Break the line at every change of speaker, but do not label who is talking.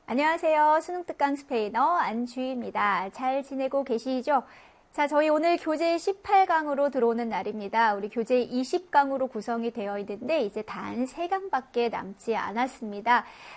안녕하세요. 수능특강 스페인어 안주희입니다. 잘 지내고 계시죠? 자, 저희 오늘 교재 18강으로 들어오는 날입니다. 우리 교재 20강으로 구성이 되어 있는데 이제 단 3강밖에 남지 않았습니다.